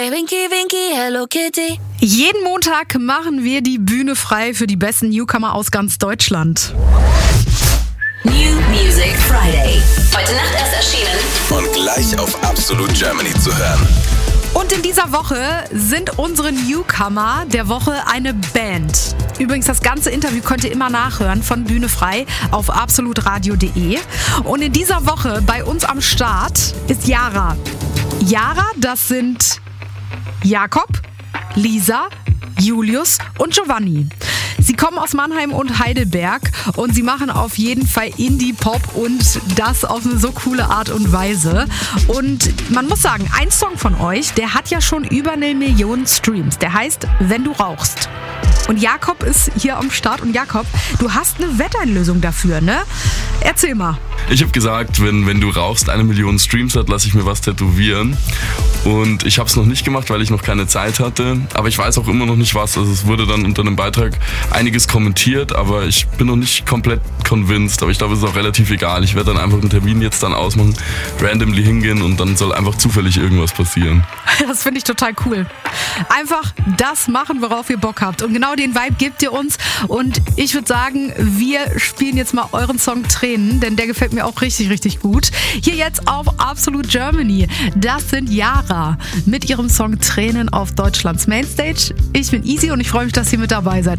Winky, Winky, Hello Kitty. Jeden Montag machen wir die Bühne frei für die besten Newcomer aus ganz Deutschland. New Music Friday. Heute Nacht erst erschienen. Und gleich auf Absolute Germany zu hören. Und in dieser Woche sind unsere Newcomer der Woche eine Band. Übrigens, das ganze Interview könnt ihr immer nachhören von Bühne frei auf absolutradio.de. Und in dieser Woche bei uns am Start ist Yara. Yara, das sind Jakob, Lisa, Julius und Giovanni. Sie kommen aus Mannheim und Heidelberg und sie machen auf jeden Fall Indie-Pop und das auf eine so coole Art und Weise. Und man muss sagen, ein Song von euch, der hat ja schon über 1 Million Streams. Der heißt Wenn du rauchst. Und Jakob ist hier am Start. Und Jakob, du hast eine Wetteinlösung dafür, ne? Erzähl mal. Ich habe gesagt, wenn du rauchst 1 Million Streams hat, lasse ich mir was tätowieren. Und ich habe es noch nicht gemacht, weil ich noch keine Zeit hatte. Aber ich weiß auch immer noch nicht was. Also es wurde dann unter einem Beitrag einiges kommentiert, aber ich bin noch nicht komplett convinced. Aber ich glaube, es ist auch relativ egal. Ich werde dann einfach einen Termin jetzt dann ausmachen, randomly hingehen und dann soll einfach zufällig irgendwas passieren. Das finde ich total cool. Einfach das machen, worauf ihr Bock habt. Und genau den Vibe gebt ihr uns. Und ich würde sagen, wir spielen jetzt mal euren Song Tränen, denn der gefällt mir auch richtig, richtig gut. Hier jetzt auf Absolute Germany. Das sind Yara mit ihrem Song Tränen auf Deutschlands Mainstage. Ich bin Easy und ich freue mich, dass ihr mit dabei seid.